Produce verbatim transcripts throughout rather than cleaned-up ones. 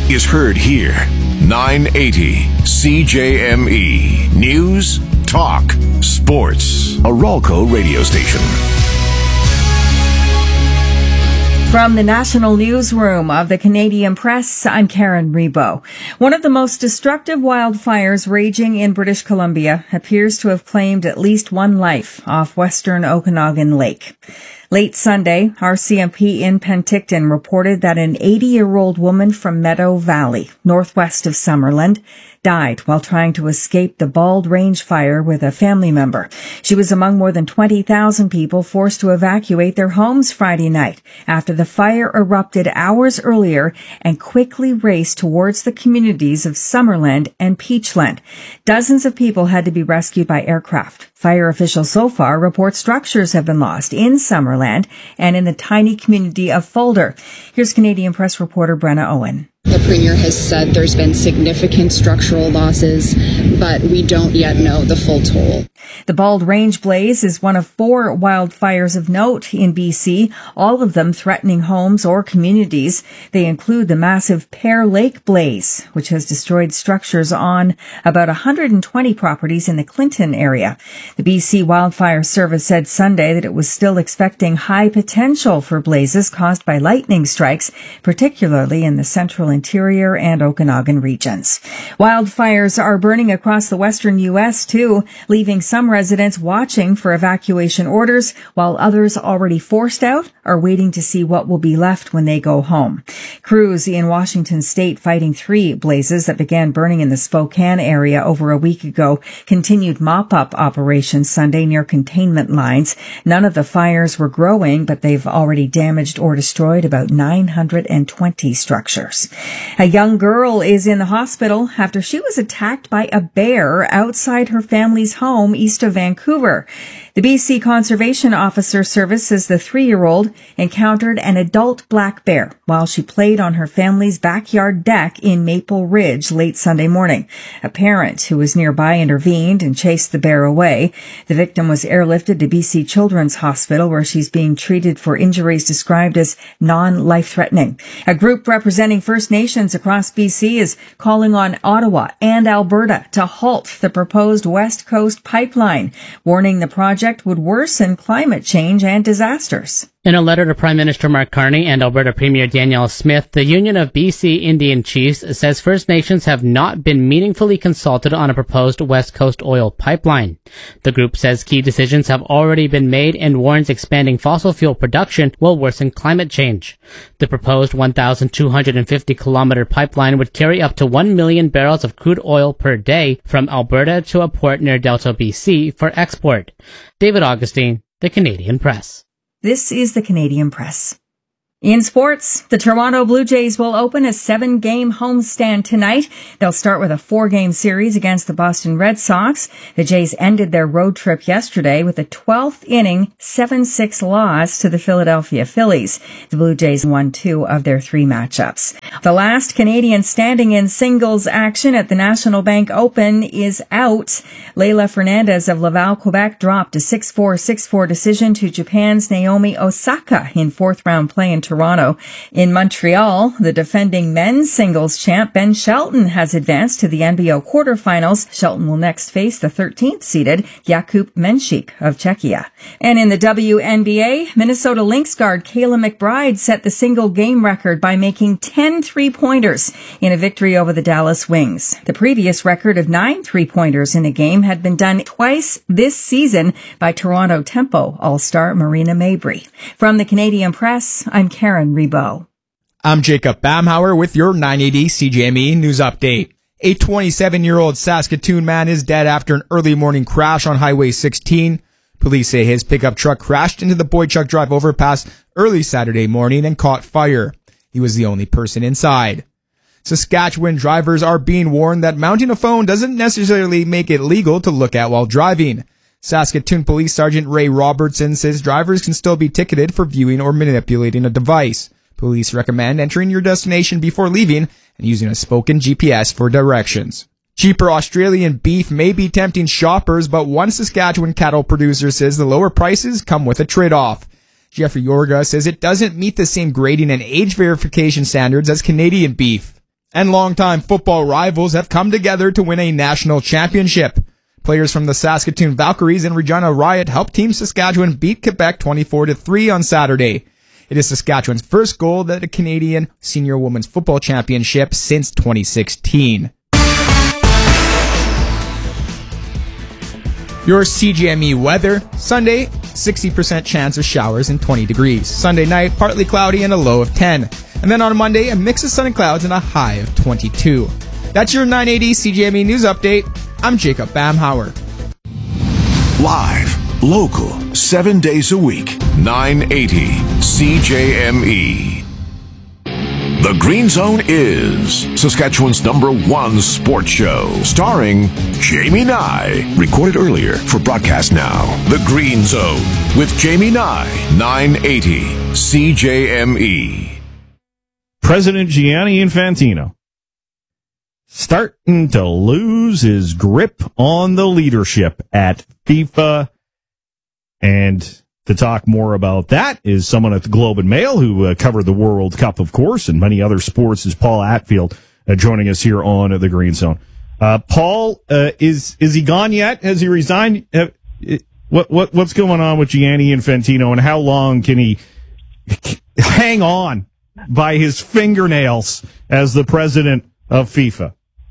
is heard here. nine eighty C J M E. News, talk, sports. A Ralco radio station. From the National Newsroom of the Canadian Press, I'm Karen Rebo. One of the most destructive wildfires raging in British Columbia appears to have claimed at least one life off western Okanagan Lake. Late Sunday, R C M P in Penticton reported that an eighty-year-old woman from Meadow Valley, northwest of Summerland, died while trying to escape the Bald Range fire with a family member. She was among more than twenty thousand people forced to evacuate their homes Friday night after the fire erupted hours earlier and quickly raced towards the communities of Summerland and Peachland. Dozens of people had to be rescued by aircraft. Fire officials so far report structures have been lost in Summerland and in the tiny community of Fulder. Here's Canadian Press reporter Brenna Owen. The Premier has said there's been significant structural losses, but we don't yet know the full toll. The Bald Range blaze is one of four wildfires of note in B C, all of them threatening homes or communities. They include the massive Pear Lake blaze, which has destroyed structures on about one hundred twenty properties in the Clinton area. The B C Wildfire Service said Sunday that it was still expecting high potential for blazes caused by lightning strikes, particularly in the central interior and Okanagan regions. Wildfires are burning across the western U S too, leaving some residents watching for evacuation orders, while others already forced out are waiting to see what will be left when they go home. Crews in Washington state fighting three blazes that began burning in the Spokane area over a week ago continued mop-up operations Sunday near containment lines. None of the fires were growing, but they've already damaged or destroyed about nine hundred twenty structures. A young girl is in the hospital after she was attacked by a bear outside her family's home east of Vancouver. The B C Conservation Officer Service says the three-year-old encountered an adult black bear while she played on her family's backyard deck in Maple Ridge late Sunday morning. A parent who was nearby intervened and chased the bear away. The victim was airlifted to B C Children's Hospital, where she's being treated for injuries described as non-life-threatening. A group representing First Nations across B C is calling on Ottawa and Alberta to halt the proposed West Coast pipeline, warning the project would worsen climate change and disasters. In a letter to Prime Minister Mark Carney and Alberta Premier Danielle Smith, the Union of B C Indian Chiefs says First Nations have not been meaningfully consulted on a proposed West Coast oil pipeline. The group says key decisions have already been made and warns expanding fossil fuel production will worsen climate change. The proposed one thousand two hundred fifty kilometer pipeline would carry up to one million barrels of crude oil per day from Alberta to a port near Delta, B C for export. David Augustine, The Canadian Press. This is the Canadian Press. In sports, the Toronto Blue Jays will open a seven-game homestand tonight. They'll start with a four-game series against the Boston Red Sox. The Jays ended their road trip yesterday with a twelfth inning seven six loss to the Philadelphia Phillies. The Blue Jays won two of their three matchups. The last Canadian standing in singles action at the National Bank Open is out. Leylah Fernandez of Laval, Quebec dropped a six four, six four decision to Japan's Naomi Osaka in fourth-round play in Toronto. In Montreal, the defending men's singles champ Ben Shelton has advanced to the N B O quarterfinals. Shelton will next face the thirteenth seeded Jakub Menchik of Czechia. And in the W N B A, Minnesota Lynx guard Kayla McBride set the single game record by making ten three-pointers in a victory over the Dallas Wings. The previous record of nine three-pointers in a game had been done twice this season by Toronto Tempo All-Star Marina Mabrey. From the Canadian Press, I'm Karen Rebo. I'm Jacob Bamhauer with your nine eighty C J M E News Update. A twenty-seven-year-old Saskatoon man is dead after an early morning crash on Highway sixteen. Police say his pickup truck crashed into the Boychuk Drive overpass early Saturday morning and caught fire. He was the only person inside. Saskatchewan drivers are being warned that mounting a phone doesn't necessarily make it legal to look at while driving. Saskatoon Police Sergeant Ray Robertson says drivers can still be ticketed for viewing or manipulating a device. Police recommend entering your destination before leaving and using a spoken G P S for directions. Cheaper Australian beef may be tempting shoppers, but one Saskatchewan cattle producer says the lower prices come with a trade-off. Jeffrey Yorga says it doesn't meet the same grading and age verification standards as Canadian beef. And longtime football rivals have come together to win a national championship. Players from the Saskatoon Valkyries and Regina Riot helped Team Saskatchewan beat Quebec twenty-four to three on Saturday. It is Saskatchewan's first gold at a Canadian Senior Women's Football Championship since twenty sixteen. Your C G M E weather. Sunday, sixty percent chance of showers and twenty degrees. Sunday night, partly cloudy and a low of ten. And then on Monday, a mix of sun and clouds and a high of twenty-two. That's your nine eighty C G M E News Update. I'm Jacob Bamhauer. Live, local, seven days a week. nine eighty C J M E. The Green Zone is Saskatchewan's number one sports show, starring Jamie Nye. Recorded earlier for broadcast now. The Green Zone with Jamie Nye. nine eighty C J M E. President Gianni Infantino starting to lose his grip on the leadership at FIFA. And to talk more about that is someone at the Globe and Mail who uh, covered the World Cup, of course, and many other sports, is Paul Atfield, uh, joining us here on uh, the Green Zone. Uh, Paul, uh, is is he gone yet? Has he resigned? Uh, what what what's going on with Gianni Infantino, and how long can he hang on by his fingernails as the president of FIFA?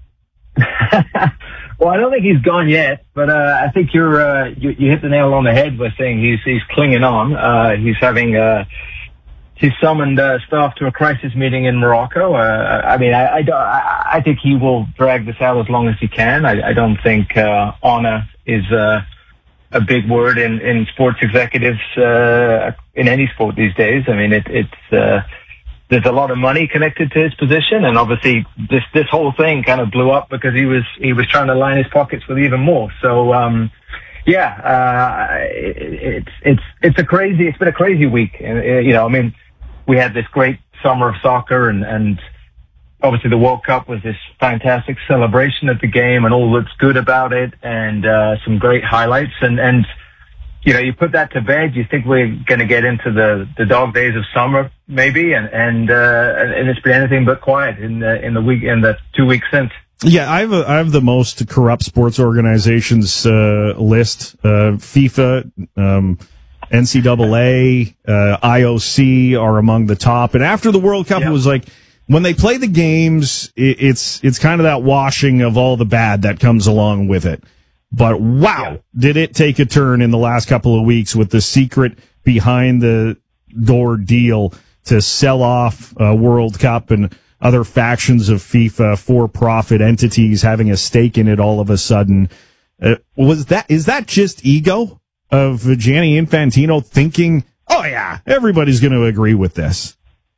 Well, I don't think he's gone yet, but uh, I think you're uh, you, you hit the nail on the head by saying he's he's clinging on. Uh, he's having uh, he's summoned uh, staff to a crisis meeting in Morocco. Uh, I mean, I, I, I think he will drag this out as long as he can. I, I don't think uh, honor is uh, a big word in, in sports executives uh, in any sport these days. I mean, it, it's uh, there's a lot of money connected to his position, and obviously this this whole thing kind of blew up because he was he was trying to line his pockets with even more. So um, yeah, uh, it, it's it's it's a crazy it's been a crazy week. And, uh, you know, I mean, we had this great summer of soccer, and and obviously the World Cup was this fantastic celebration of the game, and all looks good about it, and uh, some great highlights, and and. You know, you put that to bed, you think we're going to get into the, the dog days of summer, maybe, and and, uh, and it's been anything but quiet in the in the week in the two weeks since. Yeah, I have a, I have the most corrupt sports organizations uh, list. Uh, FIFA, um, N C double A, uh, I O C are among the top. And after the World Cup, yep. It was like when they play the games, it, it's it's kind of that washing of all the bad that comes along with it. But wow, yeah. Did it take a turn in the last couple of weeks with the secret behind the door deal to sell off uh, World Cup and other factions of FIFA, for-profit entities having a stake in it all of a sudden. Uh, was that, is that just ego of Gianni Infantino thinking, oh yeah, everybody's going to agree with this?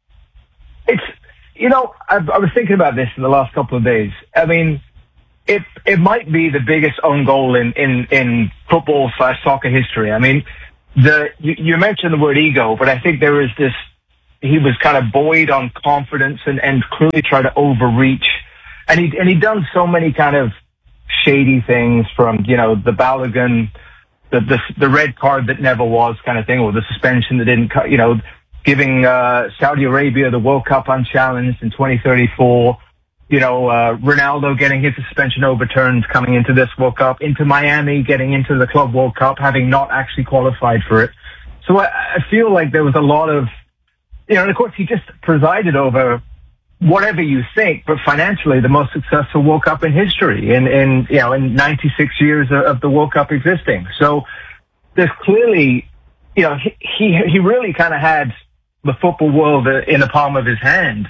It's, you know, I, I was thinking about this in the last couple of days. I mean, It it might be the biggest own goal in, in, in football slash soccer history. I mean, the you, you mentioned the word ego, but I think there is this, he was kind of buoyed on confidence and, and clearly tried to overreach. And he and he'd done so many kind of shady things, from, you know, the Balogun, the, the, the red card that never was kind of thing, or the suspension that didn't, you know, giving uh, Saudi Arabia the World Cup unchallenged in twenty thirty-four. You know, uh, Ronaldo getting his suspension overturned coming into this World Cup, into Miami getting into the Club World Cup, having not actually qualified for it. So I, I feel like there was a lot of, you know, and of course he just presided over whatever you think, but financially the most successful World Cup in history in, in you know, in ninety-six years of the World Cup existing. So there's clearly, you know, he, he, he really kind of had the football world in the palm of his hand.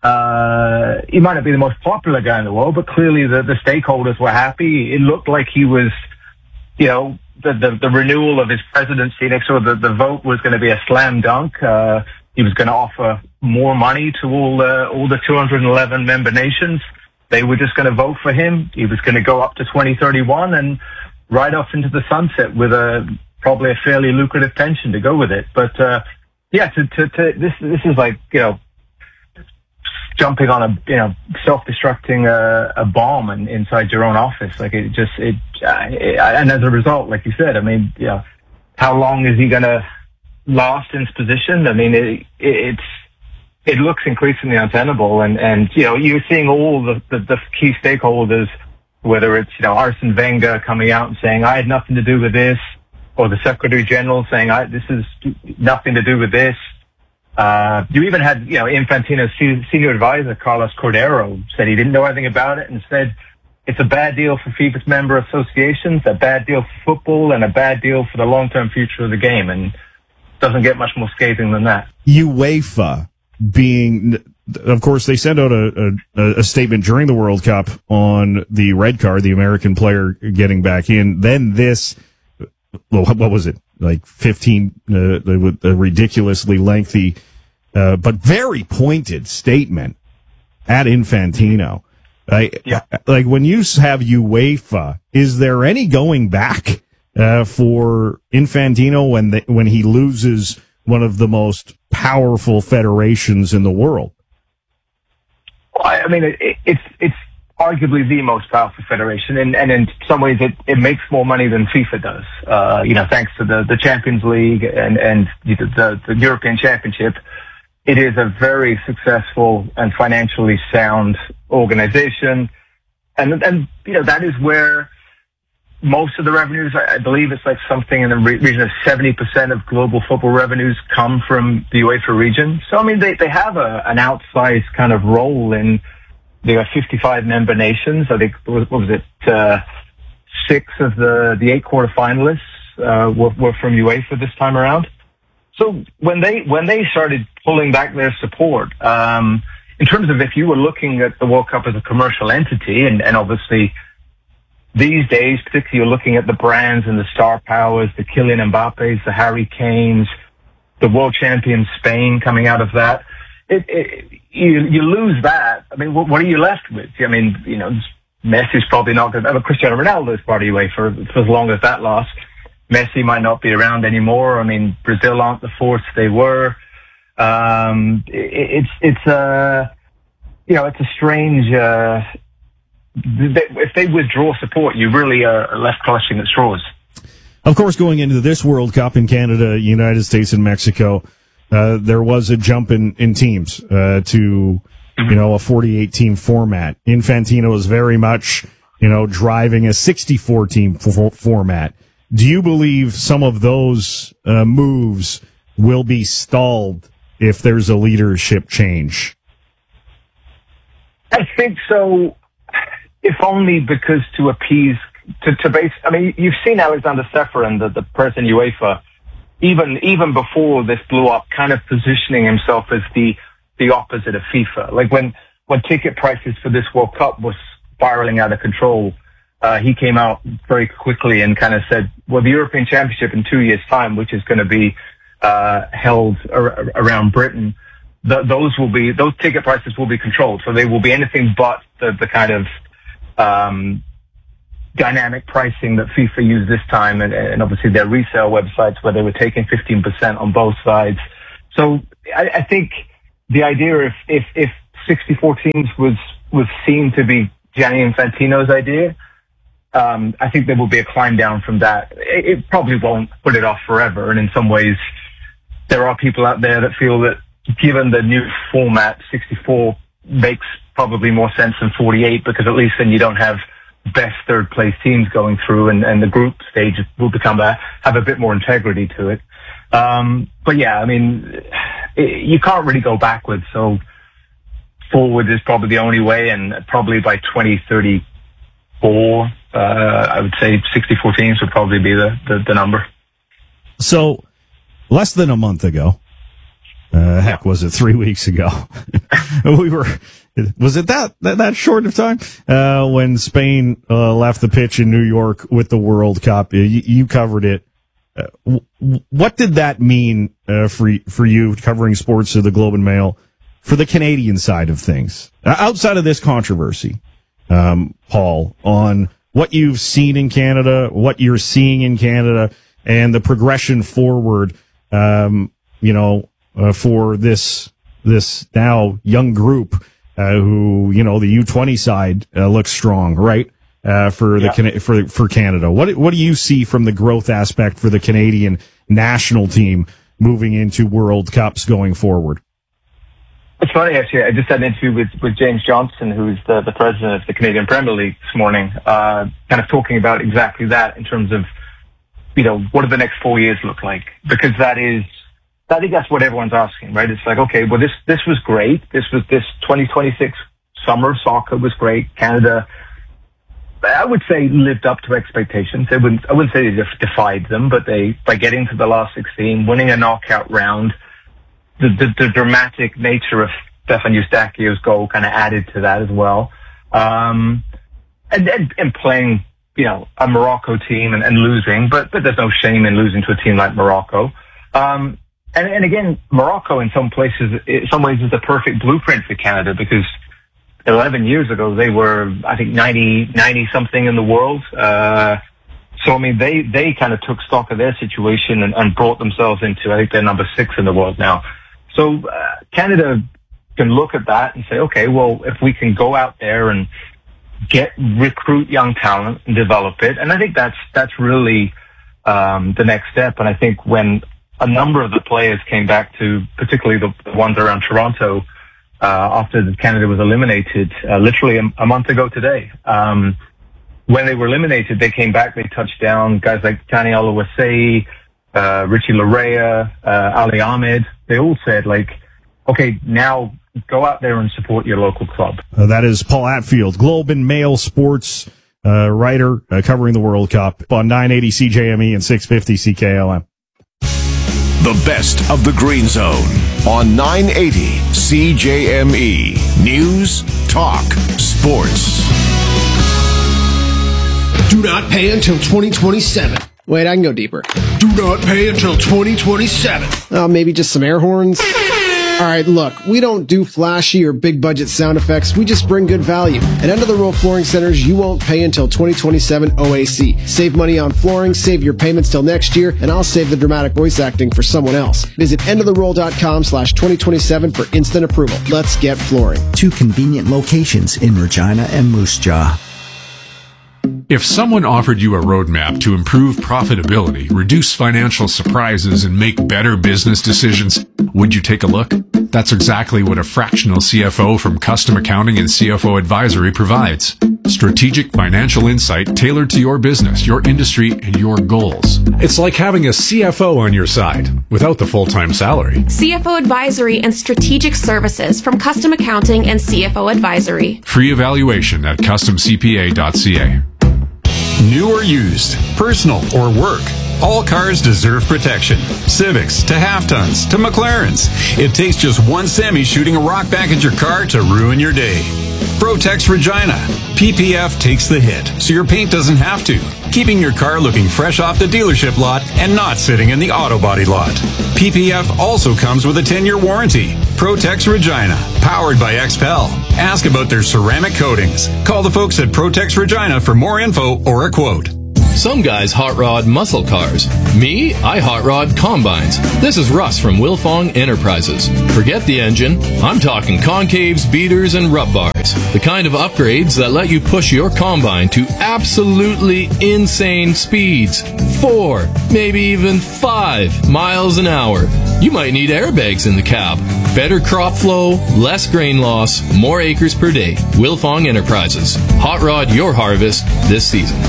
Uh, he might not be the most popular guy in the world, but clearly the, the stakeholders were happy. It looked like he was, you know, the, the, the renewal of his presidency next door, the, the vote was going to be a slam dunk. Uh, he was going to offer more money to all, uh, all the two hundred eleven member nations. They were just going to vote for him. He was going to go up to twenty thirty-one and ride off into the sunset with a, probably a fairly lucrative pension to go with it. But, uh, yeah, to, to, to, this, this is like, you know, jumping on a, you know, self-destructing uh, a bomb in, inside your own office. Like it just, it, uh, it, and as a result, like you said, I mean, you know, how long is he going to last in his position? I mean, it, it, it's, it looks increasingly untenable. And, and you know, you're seeing all the, the, the key stakeholders, whether it's, you know, Arsene Wenger coming out and saying, I had nothing to do with this, or the Secretary General saying, I, this is nothing to do with this. Uh, you even had, you know, Infantino's senior advisor, Carlos Cordero, said he didn't know anything about it and said it's a bad deal for FIFA's member associations, a bad deal for football, and a bad deal for the long-term future of the game. And doesn't get much more scathing than that. UEFA being, of course, they sent out a, a, a statement during the World Cup on the red card, the American player getting back in. Then this, well, what was it? Like fifteen, uh, a ridiculously lengthy, uh, but very pointed statement at Infantino. I, yeah. Like when you have UEFA, is there any going back uh, for Infantino when the, when he loses one of the most powerful federations in the world? Well, I mean, it, it's it's arguably the most powerful federation, and, and in some ways it, it makes more money than FIFA does. Uh, you know, thanks to the, the Champions League and, and the, the, the European Championship, it is a very successful and financially sound organization. And, and you know, that is where most of the revenues, I believe it's like something in the region of seventy percent of global football revenues come from the UEFA region. So, I mean, they, they have a, an outsized kind of role in the fifty-five member nations. I think, what was it, uh, six of the, the eight quarterfinalists uh, were, were from UEFA this time around. So when they when they started pulling back their support, um, in terms of if you were looking at the World Cup as a commercial entity, and, and obviously these days, particularly you're looking at the brands and the star powers, the Kylian Mbappes, the Harry Kanes, the world champion Spain coming out of that. It, it, you, you lose that. I mean, what, what are you left with? I mean, you know, Messi's probably not going to have a Cristiano Ronaldo's part of UEFA for, for as long as that lasts. Messi might not be around anymore. I mean, Brazil aren't the force they were. Um, it, it's, it's a, you know, it's a strange, uh, if they withdraw support, you really are left clutching at straws. Of course, going into this World Cup in Canada, United States, and Mexico, uh, there was a jump in, in teams uh, to, you know, a forty-eight team format. Infantino is very much, you know, driving a sixty-four team f- format. Do you believe some of those uh, moves will be stalled if there's a leadership change? I think so. If only because to appease, to, to base, I mean, you've seen Alexander Ceferin, the, the president of UEFA, even, even before this blew up, kind of positioning himself as the, the opposite of FIFA. Like when, when ticket prices for this World Cup was spiraling out of control, uh, he came out very quickly and kind of said, well, the European Championship in two years' time, which is going to be, uh, held ar- around Britain, th- those will be, those ticket prices will be controlled. So they will be anything but the, the kind of, Um, dynamic pricing that FIFA used this time, and, and obviously their resale websites where they were taking fifteen percent on both sides. So I, I think the idea if, if, if sixty-four teams was, was seen to be Gianni Infantino's idea, um, I think there will be a climb down from that. It, it probably won't put it off forever. And in some ways, there are people out there that feel that given the new format, sixty-four makes probably more sense than forty-eight, because at least then you don't have best third place teams going through, and, and the group stage will become a, have a bit more integrity to it. Um, but yeah, I mean, it, you can't really go backwards. So forward is probably the only way. And probably by twenty thirty-four, uh, I would say sixty-four teams would probably be the, the, the number. So less than a month ago, Uh, heck, was it three weeks ago? we were, was it that, that, that short of time? Uh, when Spain, uh, left the pitch in New York with the World Cup. You, you covered it. Uh, w- what did that mean, uh, for, for you covering sports of the Globe and Mail for the Canadian side of things? Uh, outside of this controversy, um, Paul, on what you've seen in Canada, what you're seeing in Canada, and the progression forward, um, you know, Uh, for this this now young group uh, who, you know, the U twenty side uh, looks strong, right? Uh, for the yeah. for for Canada, what what do you see from the growth aspect for the Canadian national team moving into World Cups going forward? It's funny, actually. I just had an interview with, with James Johnson, who's the, the president of the Canadian Premier League this morning, uh, kind of talking about exactly that in terms of, you know, what do the next four years look like? Because that is, I think that's what everyone's asking, right? It's like, okay, well, this, this was great. This was, this twenty twenty-six summer of soccer was great. Canada, I would say, lived up to expectations. I wouldn't, I wouldn't say they defied them, but they, by getting to the last sixteen, winning a knockout round, The, the, the dramatic nature of Stefan Eustachio's goal kind of added to that as well. Um, and, and, and playing, you know, a Morocco team and, and losing, but, but there's no shame in losing to a team like Morocco. Um, and, and again, Morocco in some places, in some ways is the perfect blueprint for Canada because eleven years ago, they were, I think, ninety, ninety something in the world. Uh, so, I mean, they, they kind of took stock of their situation and, and brought themselves into, I think they're number six in the world now. So uh, Canada can look at that and say, okay, well, if we can go out there and get recruit young talent and develop it, and I think that's that's really um, the next step. And I think when a number of the players came back to, particularly the ones around Toronto, uh, after Canada was eliminated, uh, literally a, a month ago today, um, when they were eliminated, they came back, they touched down guys like Tani Oluwaseyi, uh, Richie Larea, uh, Ali Ahmed. They all said, like, okay, now go out there and support your local club. Uh, that is Paul Atfield, Globe and Mail sports uh, writer uh, covering the World Cup on nine eighty C J M E and six fifty C K L M. The best of the Green Zone on nine eighty C J M E. News, talk, sports. Do not pay until twenty twenty-seven. Wait, I can go deeper. Do not pay until twenty twenty-seven. Oh, maybe just some air horns? All right, look, we don't do flashy or big budget sound effects. We just bring good value. At End of the Row Flooring Centers, you won't pay until twenty twenty-seven O A C. Save money on flooring, save your payments till next year, and I'll save the dramatic voice acting for someone else. Visit end of the roll dot com slash twenty twenty-seven for instant approval. Let's get flooring. Two convenient locations in Regina and Moose Jaw. If someone offered you a roadmap to improve profitability, reduce financial surprises, and make better business decisions, would you take a look? That's exactly what a fractional C F O from Custom Accounting and C F O Advisory provides. Strategic financial insight tailored to your business, your industry, and your goals. It's like having a C F O on your side without the full-time salary. C F O Advisory and Strategic Services from Custom Accounting and C F O Advisory. Free evaluation at custom c p a dot c a. New or used, personal or work, all cars deserve protection. Civics to half-tons to McLarens. It takes just one semi shooting a rock back at your car to ruin your day. Protex Regina. P P F takes the hit, so your paint doesn't have to, keeping your car looking fresh off the dealership lot and not sitting in the auto body lot. P P F also comes with a ten-year warranty. Protex Regina, powered by X P E L. Ask about their ceramic coatings. Call the folks at Protex Regina for more info or a quote. Some guys hot rod muscle cars. Me, I hot rod combines. This is Russ from Wilfong Enterprises. Forget the engine. I'm talking concaves, beaters, and rub bars. The kind of upgrades that let you push your combine to absolutely insane speeds. Four, maybe even five miles an hour. You might need airbags in the cab. Better crop flow, less grain loss, more acres per day. Wilfong Enterprises. Hot rod your harvest this season.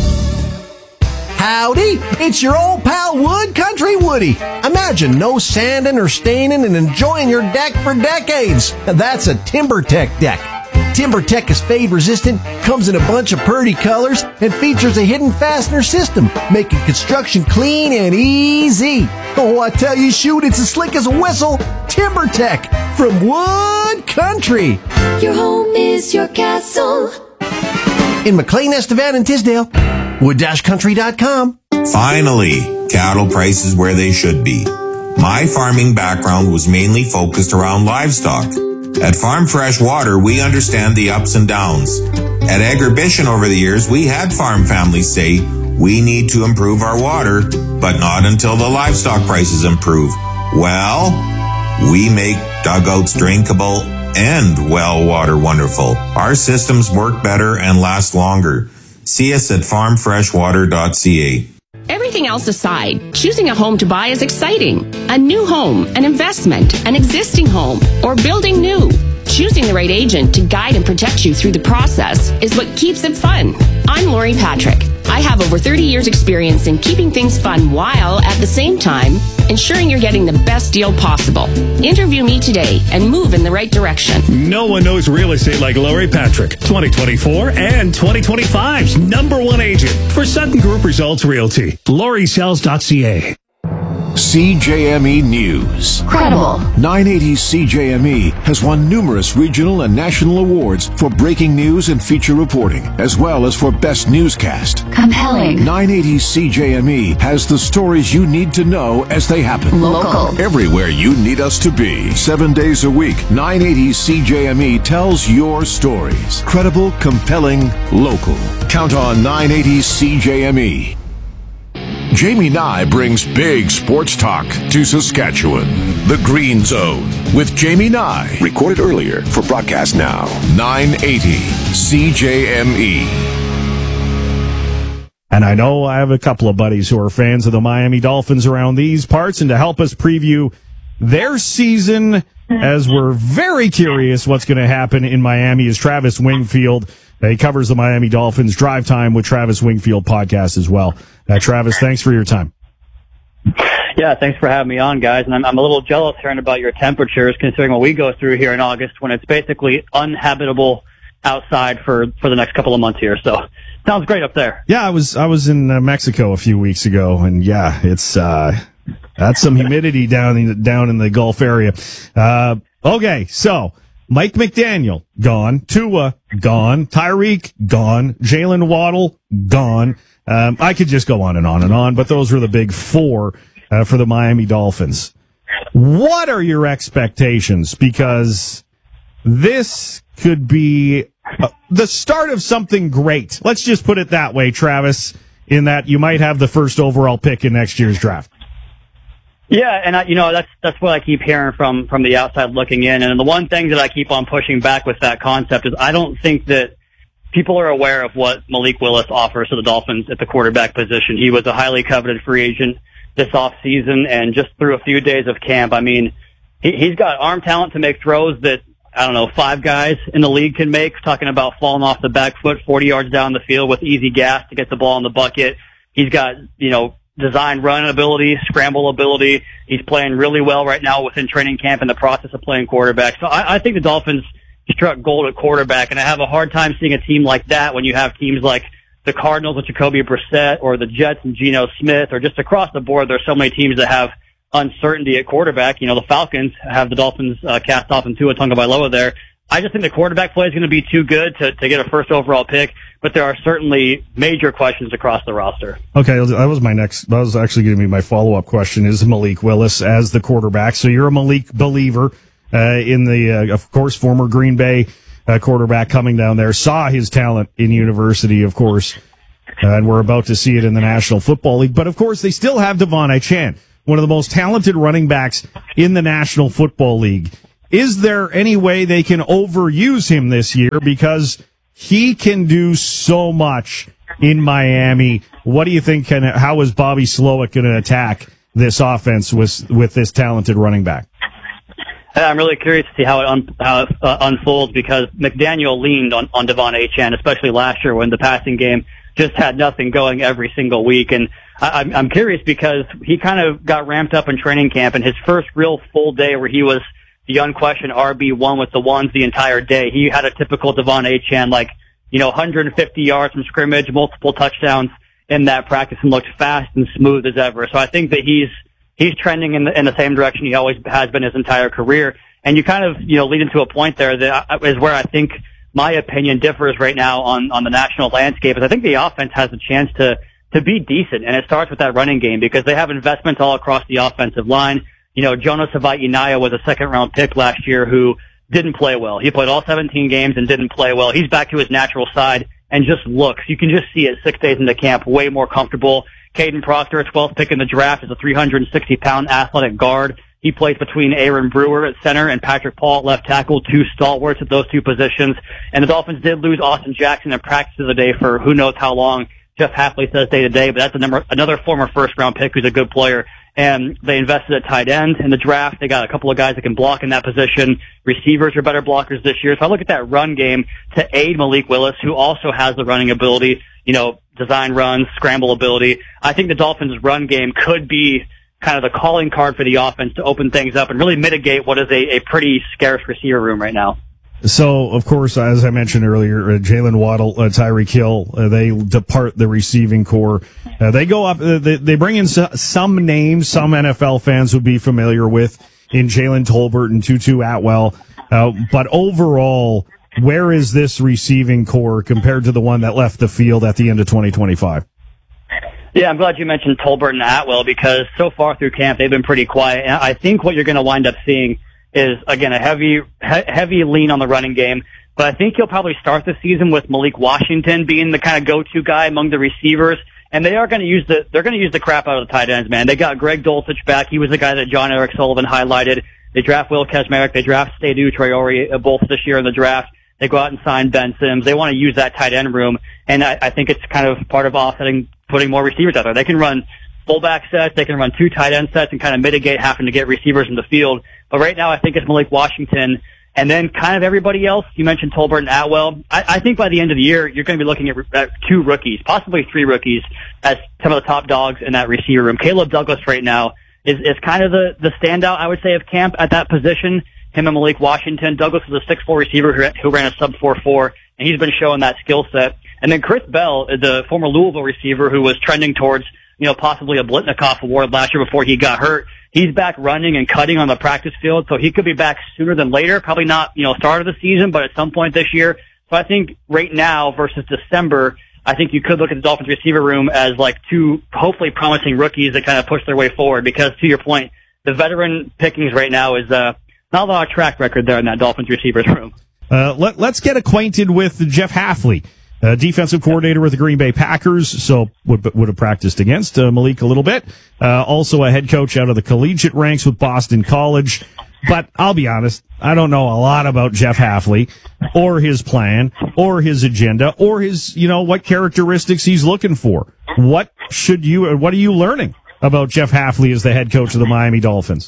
Howdy, it's your old pal Wood Country Woody. Imagine no sanding or staining and enjoying your deck for decades. That's a TimberTech deck. TimberTech is fade resistant, comes in a bunch of pretty colors, and features a hidden fastener system, making construction clean and easy. Oh, I tell you, shoot, it's as slick as a whistle. TimberTech from Wood Country. Your home is your castle. In McLean, Estevan, and Tisdale. wood dash country dot com. Finally, cattle prices where they should be. My farming background was mainly focused around livestock. At Farm Fresh Water, we understand the ups and downs. At Agribition over the years, we had farm families say, we need to improve our water, but not until the livestock prices improve. Well, we make dugouts drinkable and well water wonderful. Our systems work better and last longer. See us at farm fresh water dot c a. Everything else aside, choosing a home to buy is exciting. A new home, an investment, an existing home, or building new. Choosing the right agent to guide and protect you through the process is what keeps it fun. I'm Lori Patrick. I have over thirty years experience in keeping things fun while, at the same time, ensuring you're getting the best deal possible. Interview me today and move in the right direction. No one knows real estate like Lori Patrick. twenty twenty-four and twenty twenty-five's number one agent for Sutton Group Results Realty. Lori Sells dot C A. C J M E News. Credible. nine eighty C J M E has won numerous regional and national awards for breaking news and feature reporting, as well as for best newscast. Compelling. nine eighty C J M E has the stories you need to know as they happen. Local. Everywhere you need us to be. Seven days a week, nine eighty C J M E tells your stories. Credible, compelling, local. Count on nine eighty C J M E. Jamie Nye brings big sports talk to Saskatchewan. The Green Zone with Jamie Nye. Recorded earlier for broadcast now. nine eighty C J M E. And I know I have a couple of buddies who are fans of the Miami Dolphins around these parts, and to help us preview their season, as we're very curious what's going to happen in Miami, is Travis Wingfield. He covers the Miami Dolphins Drive Time with Travis Wingfield podcast as well. Uh, Travis, thanks for your time. Yeah, thanks for having me on, guys. And I'm, I'm a little jealous hearing about your temperatures, considering what we go through here in August when it's basically uninhabitable outside for, for the next couple of months here. So sounds great up there. Yeah, I was I was in uh, Mexico a few weeks ago, and yeah, it's uh, that's some humidity down in, down in the Gulf area. Uh, okay, so Mike McDaniel, gone. Tua, gone. Tyreek, gone. Jalen Waddle, gone. Um, I could just go on and on and on, but those were the big four uh, for the Miami Dolphins. What are your expectations? Because this could be uh, the start of something great. Let's just put it that way, Travis, in that you might have the first overall pick in next year's draft. Yeah, and I, you know, that's that's what I keep hearing from from the outside looking in. And the one thing that I keep on pushing back with that concept is I don't think that people are aware of what Malik Willis offers to the Dolphins at the quarterback position. He was a highly coveted free agent this offseason, and just through a few days of camp, I mean, he, he's got arm talent to make throws that, I don't know, five guys in the league can make, talking about falling off the back foot forty yards down the field with easy gas to get the ball in the bucket. He's got, you know, design run ability, scramble ability. He's playing really well right now within training camp in the process of playing quarterback. So I, I think the Dolphins struck gold at quarterback, and I have a hard time seeing a team like that when you have teams like the Cardinals with Jacoby Brissett or the Jets and Geno Smith, or just across the board. There's so many teams that have uncertainty at quarterback. You know, the Falcons have the Dolphins uh, cast off in Tua Tagovailoa there. I just think the quarterback play is going to be too good to, to get a first overall pick, but there are certainly major questions across the roster. Okay, that was my next, that was actually going to be my follow-up question, is Malik Willis as the quarterback. So you're a Malik believer uh, in the, uh, of course, former Green Bay uh, quarterback coming down there, saw his talent in university, of course, uh, and we're about to see it in the National Football League. But, of course, they still have Devon Achane, one of the most talented running backs in the National Football League. Is there any way they can overuse him this year? Because he can do so much in Miami. What do you think? Can, how is Bobby Slowick going to attack this offense with with this talented running back? I'm really curious to see how it, un, how it uh, unfolds, because McDaniel leaned on, on Devon Achane, especially last year when the passing game just had nothing going every single week. And I, I'm, I'm curious because he kind of got ramped up in training camp, and his first real full day where he was the unquestioned R B one with the ones the entire day, he had a typical Devon Achane, like, you know, one hundred fifty yards from scrimmage, multiple touchdowns in that practice, and looked fast and smooth as ever. So I think that he's he's trending in the, in the same direction he always has been his entire career. And you kind of, you know, lead into a point there that is where I think my opinion differs right now on, on the national landscape, is I think the offense has a chance to, to be decent. And it starts with that running game, because they have investments all across the offensive line. You know, Jonas Savaiinaya was a second round pick last year who didn't play well. He played all seventeen games and didn't play well. He's back to his natural side and just looks, you can just see it six days into camp, way more comfortable. Caden Proctor, a twelfth pick in the draft, is a three hundred sixty pound athletic guard. He plays between Aaron Brewer at center and Patrick Paul at left tackle, two stalwarts at those two positions. And the Dolphins did lose Austin Jackson in practice of the day for who knows how long. Jeff Hafley says day to day, but that's a number, another former first round pick who's a good player. And they invested at tight end in the draft. They got a couple of guys that can block in that position. Receivers are better blockers this year. So I look at that run game to aid Malik Willis, who also has the running ability, you know, design runs, scramble ability. I think the Dolphins' run game could be kind of the calling card for the offense to open things up and really mitigate what is a, a pretty scarce receiver room right now. So, of course, as I mentioned earlier, uh, Jalen Waddle, uh, Tyreek Hill, uh, they depart the receiving core. Uh, they go up, uh, they, they bring in so, some names some N F L fans would be familiar with in Jalen Tolbert and Tutu Atwell. Uh, but overall, where is this receiving core compared to the one that left the field at the end of twenty twenty-five? Yeah, I'm glad you mentioned Tolbert and Atwell because so far through camp, they've been pretty quiet. And I think what you're going to wind up seeing is, again, a heavy, he- heavy lean on the running game. But I think you'll probably start the season with Malik Washington being the kind of go-to guy among the receivers. And they are going to use the, they're going to use the crap out of the tight ends, man. They got Greg Dulcich back. He was the guy that John Eric Sullivan highlighted. They draft Will Kazmarek. They draft Seydou Traore both this year in the draft. They go out and sign Ben Sims. They want to use that tight end room. And I, I think it's kind of part of offsetting, putting more receivers out there. They can run fullback sets. They can run two tight end sets and kind of mitigate having to get receivers in the field. But right now, I think it's Malik Washington and then kind of everybody else. You mentioned Tolbert and Atwell. I, I think by the end of the year, you're going to be looking at, at two rookies, possibly three rookies, as some of the top dogs in that receiver room. Caleb Douglas right now is, is kind of the, the standout, I would say, of camp at that position. Him and Malik Washington. Douglas is a six four receiver who, who ran a sub four four, and he's been showing that skill set. And then Chris Bell, the former Louisville receiver who was trending towards, you know, possibly a Blitnikoff award last year before he got hurt. He's back running and cutting on the practice field, so he could be back sooner than later. Probably not, you know, start of the season, but at some point this year. So I think right now versus December, I think you could look at the Dolphins receiver room as like two hopefully promising rookies that kind of push their way forward. Because to your point, the veteran pickings right now is uh, not a lot of track record there in that Dolphins receivers room. Uh, let, let's get acquainted with Jeff Hafley. Uh, defensive coordinator with the Green Bay Packers, so would would have practiced against uh, Malik a little bit. Uh, also a head coach out of the collegiate ranks with Boston College. But I'll be honest, I don't know a lot about Jeff Hafley or his plan or his agenda or his, you know, what characteristics he's looking for. What should you, what are you learning about Jeff Hafley as the head coach of the Miami Dolphins?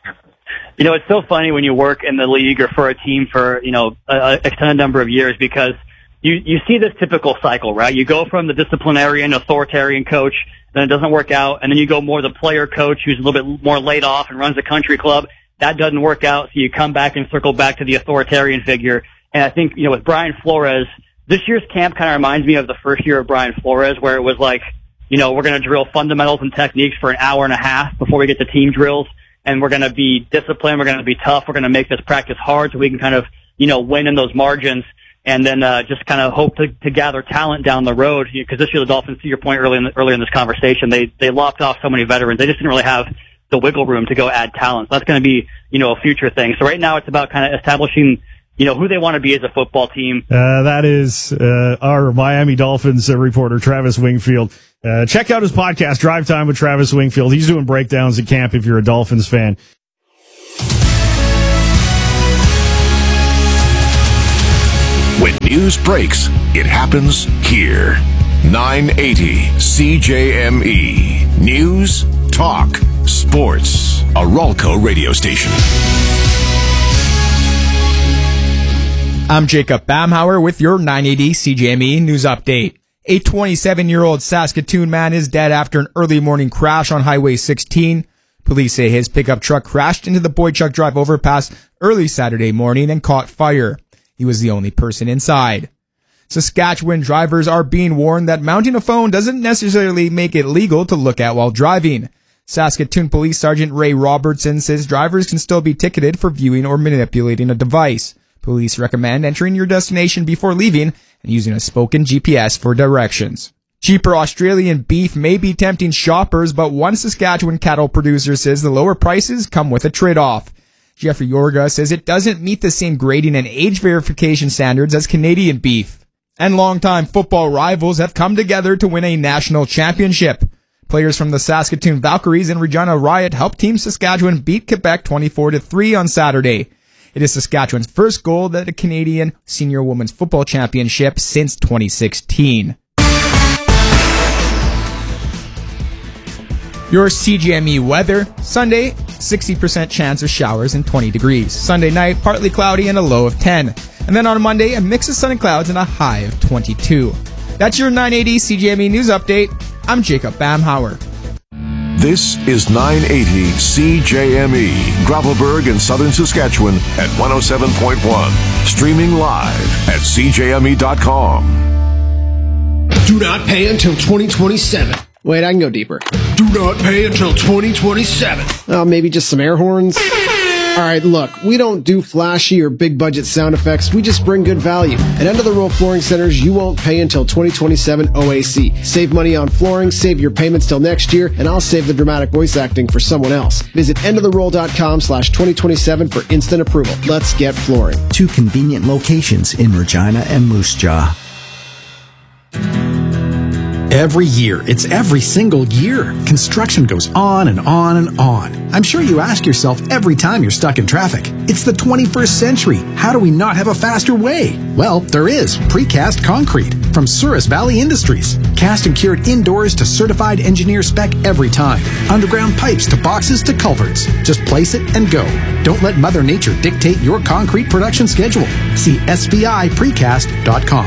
You know, it's so funny when you work in the league or for a team for, you know, an extended number of years because You, you see this typical cycle, right? You go from the disciplinarian, authoritarian coach, then it doesn't work out, and then you go more the player coach who's a little bit more laid off and runs a country club. That doesn't work out, so you come back and circle back to the authoritarian figure. And I think, you know, with Brian Flores, this year's camp kind of reminds me of the first year of Brian Flores, where it was like, you know, we're going to drill fundamentals and techniques for an hour and a half before we get to team drills, and we're going to be disciplined, we're going to be tough, we're going to make this practice hard so we can kind of, you know, win in those margins. And then uh, just kind of hope to, to gather talent down the road. Because this year the Dolphins, to your point earlier in, the, earlier in this conversation, they they lopped off so many veterans. They just didn't really have the wiggle room to go add talent. So that's going to be, you know, a future thing. So right now it's about kind of establishing, you know, who they want to be as a football team. Uh, that is uh, our Miami Dolphins uh, reporter, Travis Wingfield. Uh, check out his podcast, Drive Time with Travis Wingfield. He's doing breakdowns at camp if you're a Dolphins fan. When news breaks, it happens here. nine eighty C J M E. News, talk, sports. A Ralco radio station. I'm Jacob Bamhauer with your nine eighty C J M E news update. A twenty-seven-year-old Saskatoon man is dead after an early morning crash on Highway sixteen. Police say his pickup truck crashed into the Boychuk Drive overpass early Saturday morning and caught fire. He was the only person inside. Saskatchewan drivers are being warned that mounting a phone doesn't necessarily make it legal to look at while driving. Saskatoon Police Sergeant Ray Robertson says drivers can still be ticketed for viewing or manipulating a device. Police recommend entering your destination before leaving and using a spoken G P S for directions. Cheaper Australian beef may be tempting shoppers, but one Saskatchewan cattle producer says the lower prices come with a trade-off. Jeffrey Yorga says it doesn't meet the same grading and age verification standards as Canadian beef. And longtime football rivals have come together to win a national championship. Players from the Saskatoon Valkyries and Regina Riot helped Team Saskatchewan beat Quebec twenty-four to three on Saturday. It is Saskatchewan's first gold at a Canadian Senior Women's Football Championship since twenty sixteen. Your C G M E weather, Sunday, sixty percent chance of showers and twenty degrees. Sunday night, partly cloudy and a low of ten. And then on Monday, a mix of sun and clouds and a high of twenty-two. That's your nine eighty C G M E News Update. I'm Jacob Bamhauer. This is nine eighty C J M E, Gravelburg in southern Saskatchewan at one oh seven point one. Streaming live at c j m e dot com. Do not pay until twenty twenty-seven. Wait, I can go deeper. Do not pay until twenty twenty-seven. Oh, maybe just some air horns? All right, look, we don't do flashy or big budget sound effects. We just bring good value. At End of the Row Flooring Centers, you won't pay until twenty twenty-seven O A C. Save money on flooring, save your payments till next year, and I'll save the dramatic voice acting for someone else. Visit end of the roll dot com slash twenty twenty-seven for instant approval. Let's get flooring. Two convenient locations in Regina and Moose Jaw. Every year, it's every single year. Construction goes on and on and on. I'm sure you ask yourself every time you're stuck in traffic, it's the twenty-first century. How do we not have a faster way? Well, there is. Precast concrete from Souris Valley Industries. Cast and cured indoors to certified engineer spec every time. Underground pipes to boxes to culverts. Just place it and go. Don't let Mother Nature dictate your concrete production schedule. See S V I precast dot com.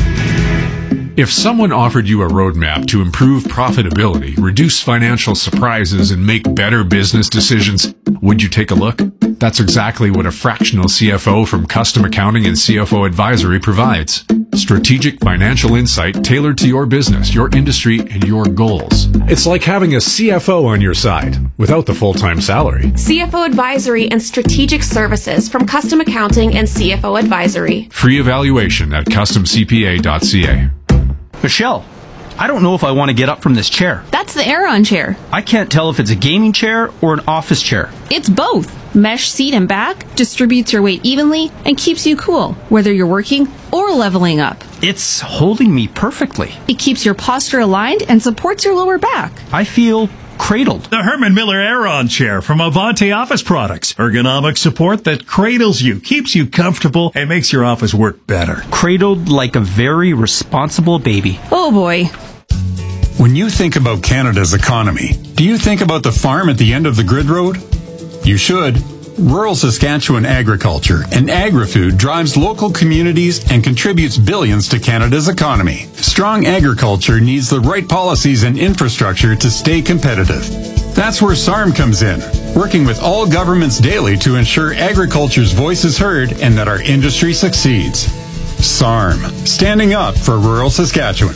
If someone offered you a roadmap to improve profitability, reduce financial surprises, and make better business decisions, would you take a look? That's exactly what a fractional C F O from Custom Accounting and C F O Advisory provides. Strategic financial insight tailored to your business, your industry, and your goals. It's like having a C F O on your side without the full-time salary. C F O Advisory and Strategic Services from Custom Accounting and C F O Advisory. Free evaluation at custom c p a dot c a. Michelle, I don't know if I want to get up from this chair. That's the Aeron chair. I can't tell if it's a gaming chair or an office chair. It's both. Mesh seat and back distributes your weight evenly and keeps you cool, whether you're working or leveling up. It's holding me perfectly. It keeps your posture aligned and supports your lower back. I feel cradled. The Herman Miller Aeron chair from Avante Office Products. Ergonomic support that cradles you, keeps you comfortable, and makes your office work better. Cradled like a very responsible baby. Oh boy. When you think about Canada's economy, do you think about the farm at the end of the grid road? You should. Rural Saskatchewan agriculture and agri-food drives local communities and contributes billions to Canada's economy. Strong agriculture needs the right policies and infrastructure to stay competitive. That's where S A R M comes in, working with all governments daily to ensure agriculture's voice is heard and that our industry succeeds. S A R M, standing up for rural Saskatchewan.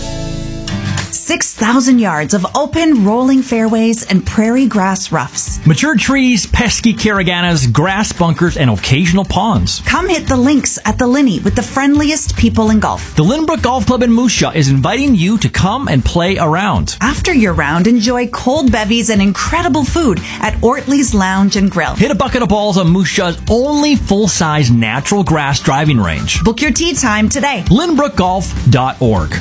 six thousand yards of open, rolling fairways and prairie grass roughs. Mature trees, pesky caraganas, grass bunkers, and occasional ponds. Come hit the links at the Linney with the friendliest people in golf. The Lynbrook Golf Club in Moose Jaw is inviting you to come and play around. After your round, enjoy cold bevies and incredible food at Ortley's Lounge and Grill. Hit a bucket of balls on Moose Jaw's only full-size natural grass driving range. Book your tee time today. lynbrook golf dot org.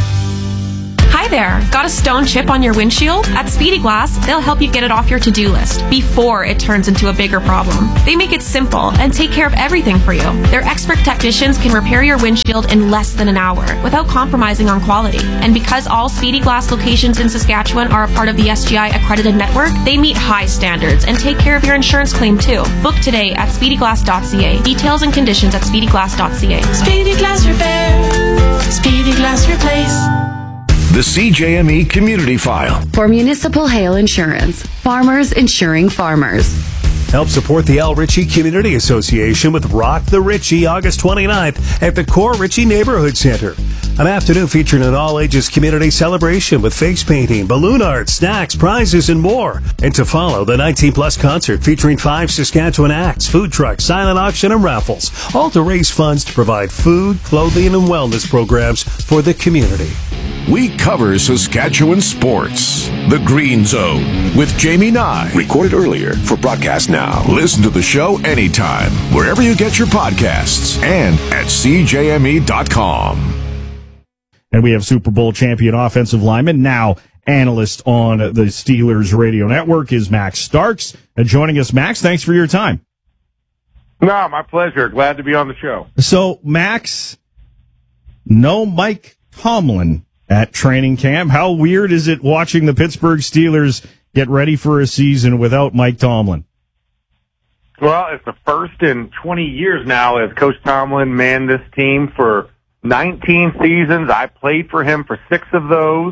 Hi there. Got a stone chip on your windshield? At Speedy Glass, they'll help you get it off your to-do list before it turns into a bigger problem. They make it simple and take care of everything for you. Their expert technicians can repair your windshield in less than an hour without compromising on quality. And because all Speedy Glass locations in Saskatchewan are a part of the S G I accredited network, they meet high standards and take care of your insurance claim too. Book today at speedy glass dot c a. Details and conditions at speedy glass dot c a. Speedy Glass Repair. Speedy Glass Replace. The C J M E Community File. For Municipal Hail Insurance, farmers insuring farmers. Help support the Al Ritchie Community Association with Rock the Ritchie August twenty-ninth at the Core Ritchie Neighborhood Center. An afternoon featuring an all-ages community celebration with face painting, balloon art, snacks, prizes, and more. And to follow, the nineteen plus concert featuring five Saskatchewan acts, food trucks, silent auction, and raffles, all to raise funds to provide food, clothing, and wellness programs for the community. We cover Saskatchewan sports. The Green Zone with Jamie Nye. Recorded earlier for broadcast now. Listen to the show anytime, wherever you get your podcasts, and at c j m e dot com. And we have Super Bowl champion offensive lineman, now analyst on the Steelers radio network, is Max Starks. And joining us, Max, thanks for your time. No, my pleasure. Glad to be on the show. So, Max, no Mike Tomlin at training camp. How weird is it watching the Pittsburgh Steelers get ready for a season without Mike Tomlin? Well, it's the first in twenty years now as Coach Tomlin manned this team for nineteen seasons. I played for him for six of those.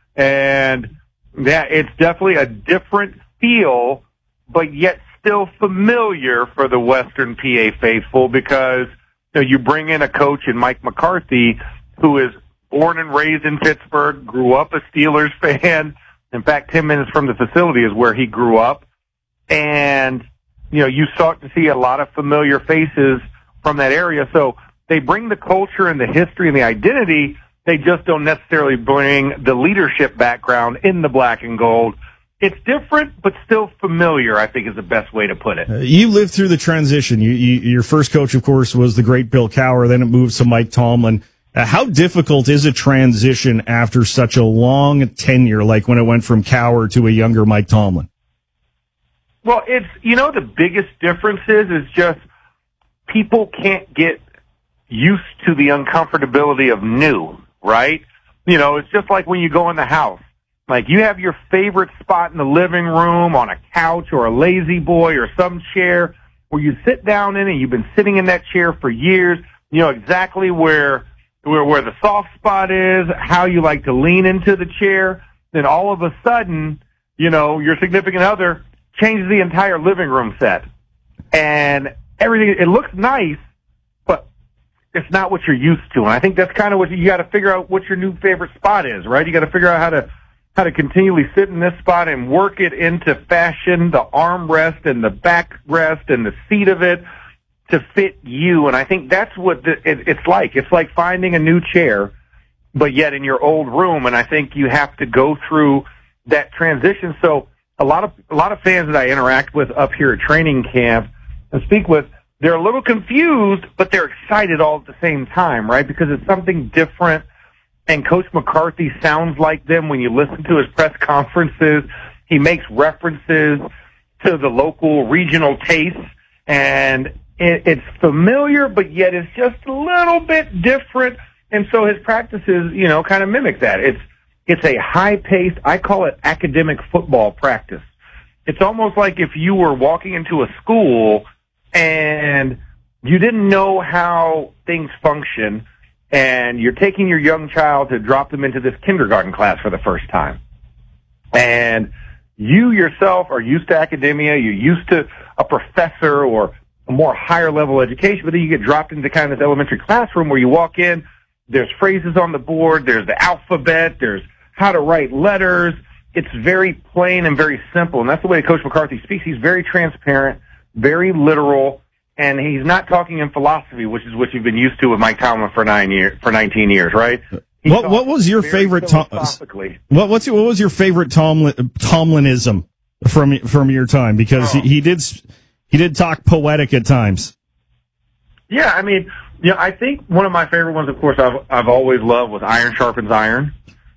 And yeah, it's definitely a different feel, but yet still familiar for the Western P A faithful because you know, you bring in a coach in Mike McCarthy who is born and raised in Pittsburgh, grew up a Steelers fan. In fact, ten minutes from the facility is where he grew up. And, you know, you start to see a lot of familiar faces from that area. So they bring the culture and the history and the identity. They just don't necessarily bring the leadership background in the black and gold. It's different, but still familiar, I think is the best way to put it. Uh, you lived through the transition. You, you, your first coach, of course, was the great Bill Cowher. Then it moves to Mike Tomlin. Uh, how difficult is a transition after such a long tenure, like when it went from Cowher to a younger Mike Tomlin? Well, it's, you know, the biggest difference is, is just people can't get used to the uncomfortability of new, right? You know, it's just like when you go in the house. Like, you have your favorite spot in the living room on a couch or a lazy boy or some chair where you sit down in and you've been sitting in that chair for years. You know exactly where, where, where the soft spot is, how you like to lean into the chair. Then all of a sudden, you know, your significant other changes the entire living room set. And everything, it looks nice, but it's not what you're used to. And I think that's kind of what you, you got to figure out what your new favorite spot is, right? You got to figure out how to, how to continually sit in this spot and work it into fashion, the armrest and the backrest and the seat of it to fit you. And I think that's what the, it, it's like. It's like finding a new chair, but yet in your old room. And I think you have to go through that transition. So a lot of, a lot of fans that I interact with up here at training camp and speak with, they're a little confused, but they're excited all at the same time, right? Because it's something different. And Coach McCarthy sounds like them when you listen to his press conferences. He makes references to the local regional tastes, and it, it's familiar, but yet it's just a little bit different. And so his practices, you know, kind of mimic that. It's it's a high-paced, I call it academic football practice. It's almost like if you were walking into a school and you didn't know how things function, and you're taking your young child to drop them into this kindergarten class for the first time. And you yourself are used to academia, you're used to a professor or a more higher level education, but then you get dropped into kind of this elementary classroom where you walk in, there's phrases on the board, there's the alphabet, there's how to write letters. It's very plain and very simple, and that's the way Coach McCarthy speaks. He's very transparent, very literal, and he's not talking in philosophy, which is what you've been used to with Mike Tomlin for nine years, for nineteen years, right? He what What was your favorite? Tom, what What's your, what was your favorite Tomlin Tomlinism from from your time? Because oh. he, he did he did talk poetic at times. Yeah, I mean, yeah, I think one of my favorite ones, of course, I've I've always loved was iron sharpens iron.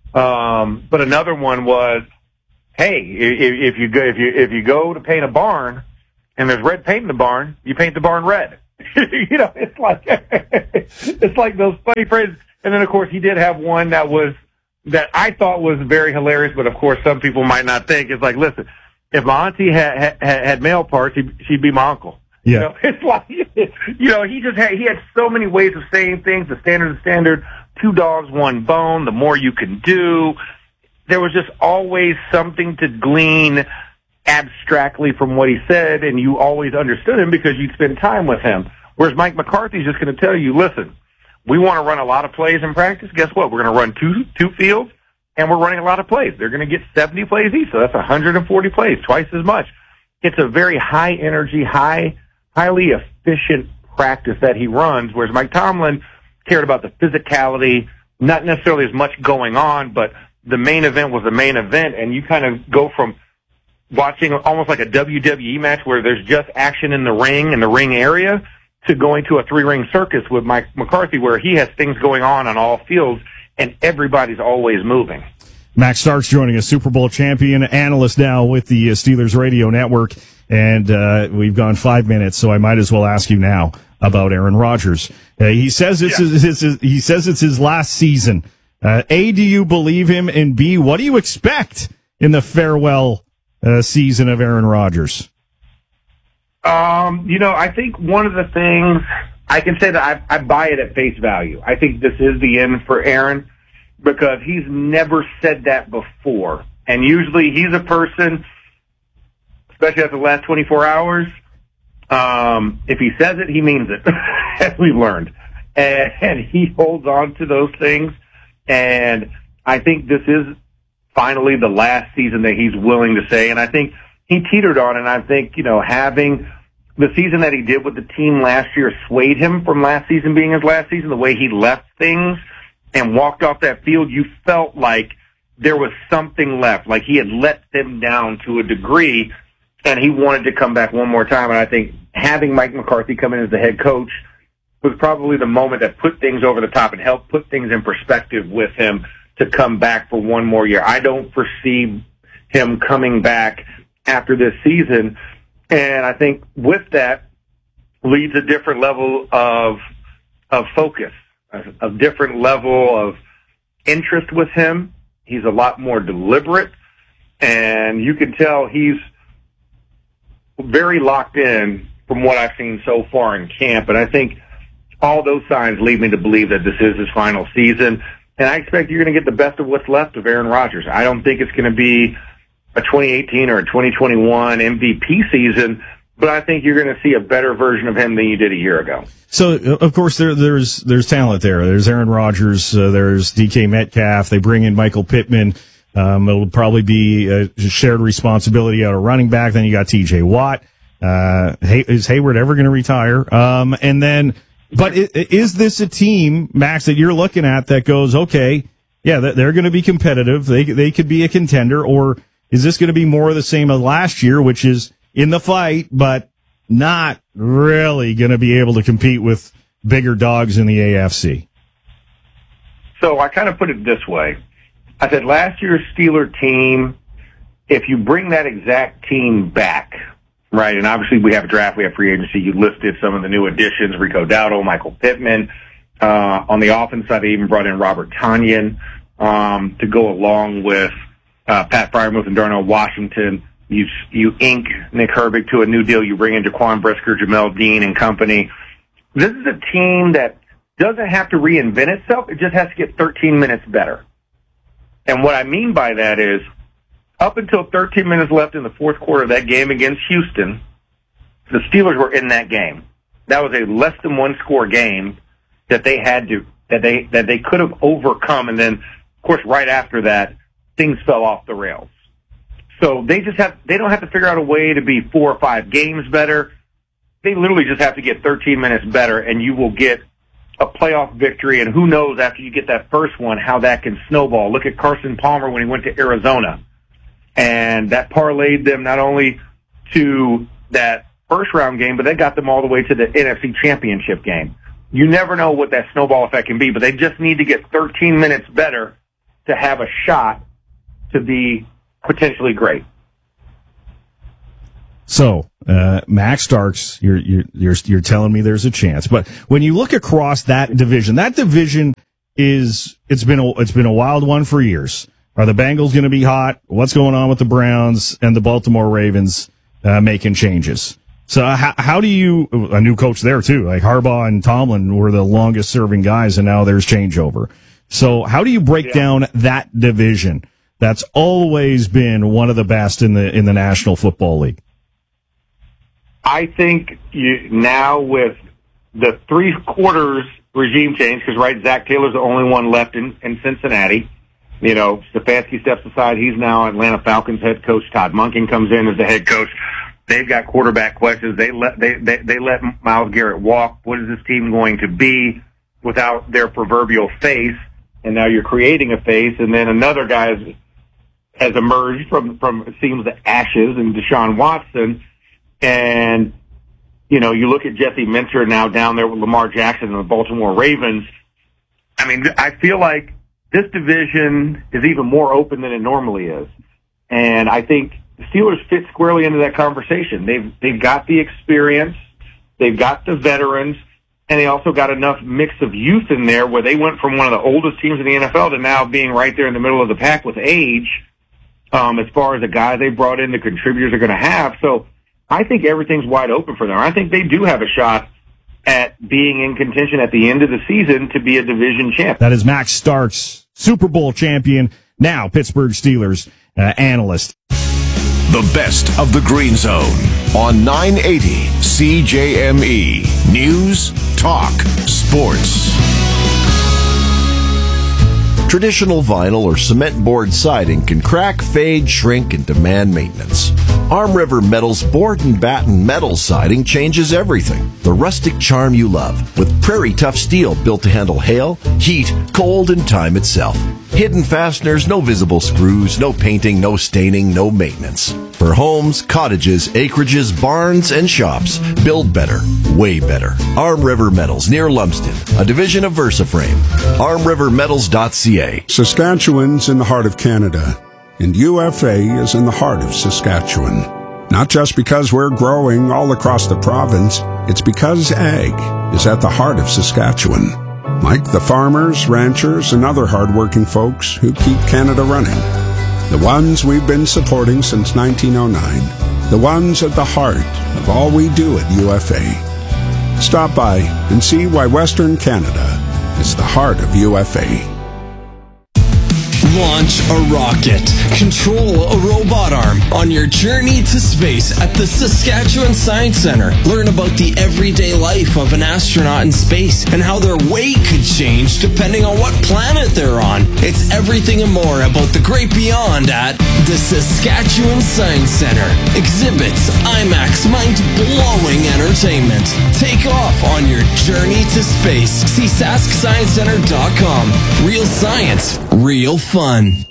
Um, but another one was, hey, if, if you go if you if you go to paint a barn, and there's red paint in the barn, you paint the barn red. You know, it's like, it's like those funny phrases. And then, of course, he did have one that was, that I thought was very hilarious, but of course some people might not think. It's like, listen, if my auntie had, had, had male parts, she'd, she'd be my uncle. Yeah. You know, it's like, you know, he just had, he had so many ways of saying things. The standard is standard, two dogs, one bone, the more you can do. There was just always something to glean abstractly from what he said, and you always understood him because you'd spend time with him. Whereas Mike McCarthy's just going to tell you, listen, we want to run a lot of plays in practice. Guess what? We're going to run two two fields, and we're running a lot of plays. They're going to get seventy plays each, so that's one hundred forty plays, twice as much. It's a very high energy, high, highly efficient practice that he runs, whereas Mike Tomlin cared about the physicality, not necessarily as much going on, but the main event was the main event, and you kind of go from watching almost like a W W E match where there's just action in the ring, in the ring area, to going to a three-ring circus with Mike McCarthy where he has things going on on all fields and everybody's always moving. Max Starks joining us, Super Bowl champion, analyst now with the Steelers Radio Network, and uh, we've gone five minutes, so I might as well ask you now about Aaron Rodgers. Uh, he says it's yeah. his, his, his, he says it's his last season Uh, A, do you believe him? And B, what do you expect in the farewell uh, season of Aaron Rodgers? Um, you know, I think one of the things I can say that I, I buy it at face value. I think this is the end for Aaron because he's never said that before. And usually he's a person, especially after the last twenty-four hours, um, if he says it, he means it, as we've learned. And, and he holds on to those things. And I think this is finally the last season that he's willing to say. And I think he teetered on it. And I think, you know, having the season that he did with the team last year swayed him from last season being his last season. The way he left things and walked off that field, you felt like there was something left, like he had let them down to a degree, and he wanted to come back one more time. And I think having Mike McCarthy come in as the head coach was probably the moment that put things over the top and helped put things in perspective with him to come back for one more year. I don't foresee him coming back after this season. And I think with that leads a different level of of focus, a, a different level of interest with him. He's a lot more deliberate, and you can tell he's very locked in from what I've seen so far in camp. And I think all those signs lead me to believe that this is his final season. And I expect you're going to get the best of what's left of Aaron Rodgers. I don't think it's going to be a twenty eighteen or a twenty twenty-one M V P season, but I think you're going to see a better version of him than you did a year ago. So, of course, there, there's there's talent there. There's Aaron Rodgers. Uh, there's D K Metcalf. They bring in Michael Pittman. Um, it'll probably be a shared responsibility out of running back. Then you got T J Watt. Uh, hey, is Hayward ever going to retire? Um, and then, but is this a team, Max, that you're looking at that goes, okay, yeah, they're going to be competitive. They they could be a contender, or is this going to be more of the same as last year, which is in the fight, but not really going to be able to compete with bigger dogs in the A F C? So I kind of put it this way. I said last year's Steeler team, if you bring that exact team back, right, and obviously we have a draft, we have free agency, you listed some of the new additions, Rico Dowdle, Michael Pittman. Uh, on the offense side, they even brought in Robert Tonyan um, to go along with Uh, Pat Freiermuth and Darnell Washington. You you ink Nick Herbig to a new deal. You bring in Jaquan Brisker, Jamel Dean, and company. This is a team that doesn't have to reinvent itself. It just has to get thirteen minutes better. And what I mean by that is, up until thirteen minutes left in the fourth quarter of that game against Houston, the Steelers were in that game. That was a less than one score game that they had to that they that they could have overcome. And then, of course, right after that, things fell off the rails. So they just have, they don't have to figure out a way to be four or five games better. They literally just have to get thirteen minutes better, and you will get a playoff victory. And who knows after you get that first one, how that can snowball. Look at Carson Palmer when he went to Arizona. And that parlayed them not only to that first round game, but they got them all the way to the N F C Championship game. You never know what that snowball effect can be, but they just need to get thirteen minutes better to have a shot to be potentially great. So, uh, Max Starks, you're, you're, you're, you're telling me there's a chance. But when you look across that division, that division is, it's been a, it's been a wild one for years. Are the Bengals going to be hot? What's going on with the Browns and the Baltimore Ravens, uh, making changes? So how, how do you, a new coach there too, like Harbaugh and Tomlin were the longest serving guys, and now there's changeover. So how do you break yeah. down that division that's always been one of the best in the in the National Football League? I think you, now with the three quarters regime change, because right, Zach Taylor's the only one left in, in Cincinnati. You know, Stefanski steps aside. He's now Atlanta Falcons head coach. Todd Monken comes in as the head coach. They've got quarterback questions. They let they they, they let Myles Garrett walk. What is this team going to be without their proverbial face? And now you're creating a face, and then another guy has, has emerged from, from, it seems, the ashes, and Deshaun Watson. And, you know, you look at Jesse Minter now down there with Lamar Jackson and the Baltimore Ravens. I mean, I feel like this division is even more open than it normally is. And I think the Steelers fit squarely into that conversation. They've, they've got the experience. They've got the veterans. and they also got enough mix of youth in there where they went from one of the oldest teams in the N F L to now being right there in the middle of the pack with age, um, as far as the guy they brought in, the contributors are going to have. So I think everything's wide open for them. I think they do have a shot at being in contention at the end of the season to be a division champ. That is Max Starks, Super Bowl champion, now Pittsburgh Steelers uh, analyst. The best of the Green Zone on nine eighty C J M E. News, talk, sports. Traditional vinyl or cement board siding can crack, fade, shrink, and demand maintenance. Arm River Metal's board and batten metal siding changes everything. The rustic charm you love with Prairie Tough steel built to handle hail, heat, cold, and time itself. Hidden fasteners, no visible screws, no painting, no staining, no maintenance. For homes, cottages, acreages, barns, and shops, build better, way better. Arm River Metals near Lumsden, a division of VersaFrame. arm river metals dot c a. Saskatchewan's in the heart of Canada, and U F A is in the heart of Saskatchewan. Not just because we're growing all across the province, it's because ag is at the heart of Saskatchewan. Like the farmers, ranchers, and other hardworking folks who keep Canada running. The ones we've been supporting since nineteen oh nine. The ones at the heart of all we do at U F A. Stop by and see why Western Canada is the heart of U F A. Launch a rocket. Control a robot arm on your journey to space at the Saskatchewan Science Centre. Learn about the everyday life of an astronaut in space and how their weight could change depending on what planet they're on. It's everything and more about the great beyond at the Saskatchewan Science Centre. Exhibits, IMAX, mind-blowing entertainment. Take off on your journey to space. See sask science center dot com. Real science, real fun.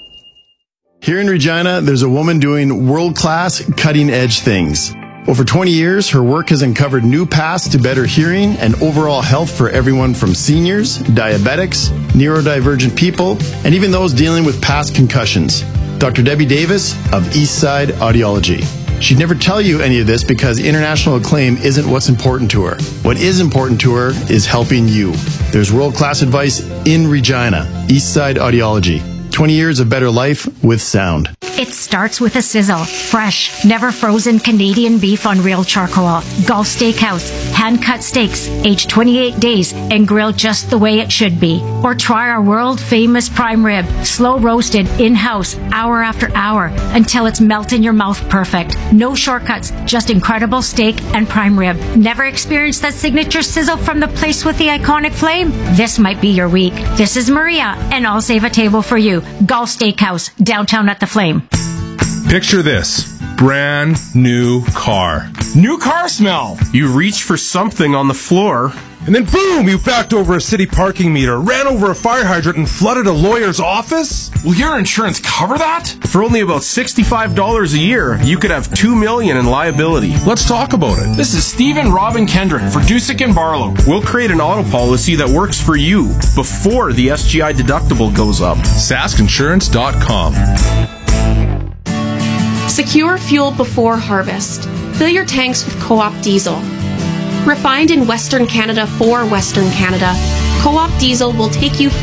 Here in Regina, there's a woman doing world-class, cutting-edge things. Over twenty years, her work has uncovered new paths to better hearing and overall health for everyone from seniors, diabetics, neurodivergent people, and even those dealing with past concussions. Doctor Debbie Davis of Eastside Audiology. She'd never tell you any of this because international acclaim isn't what's important to her. What is important to her is helping you. There's world-class advice in Regina. Eastside Audiology. twenty years of better life with sound. It starts with a sizzle. Fresh, never frozen Canadian beef on real charcoal. Gulf Steakhouse. Hand-cut steaks, aged twenty-eight days and grilled just the way it should be. Or try our world-famous prime rib. Slow roasted, in-house, hour after hour, until it's melt in your mouth perfect. No shortcuts, just incredible steak and prime rib. Never experienced that signature sizzle from the place with the iconic flame? This might be your week. This is Maria, and I'll save a table for you. Gulf Steakhouse, downtown at the Flame. Picture this. Brand new car. New car smell. You reach for something on the floor, and then boom, you backed over a city parking meter, ran over a fire hydrant, and flooded a lawyer's office? Will your insurance cover that? For only about sixty-five dollars a year, you could have two million dollars in liability. Let's talk about it. This is Stephen Robin Kendrick for Dusick and Barlow. We'll create an auto policy that works for you before the S G I deductible goes up. sask insurance dot com. Secure fuel before harvest. Fill your tanks with Co-op diesel. Refined in Western Canada for Western Canada, Co-op diesel will take you